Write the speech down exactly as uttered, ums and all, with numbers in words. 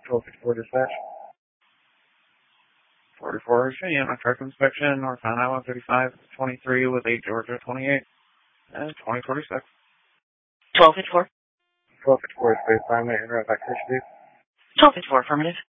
twelve fifty-four dispatch. forty-four, showing you on a truck inspection, northbound I one thirty-five, twenty-three with eight Georgia twenty-eight, and twenty forty-six. twelve fifty-four. twelve fifty-four is space time, may I interrupt activity? twelve fifty-four, affirmative.